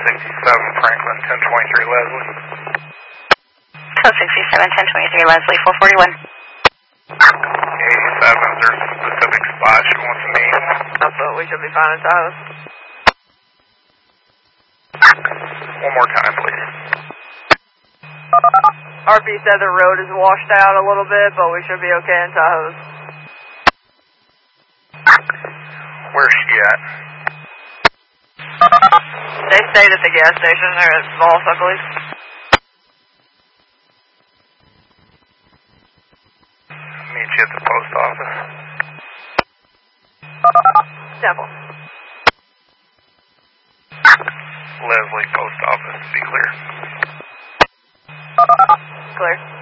67 Franklin, 1023 Leslie. Code 67, 1023 Leslie, 441. 87, there's a specific spot she wants to meet. But we should be fine in Tahoe. One more time, please. RP said the road is washed out a little bit, but we should be okay in Tahoe. Where's she at? They stayed at the gas station there at Voss, I believe. Meet you at the post office. Temple. Leslie, post office, be clear. Clear.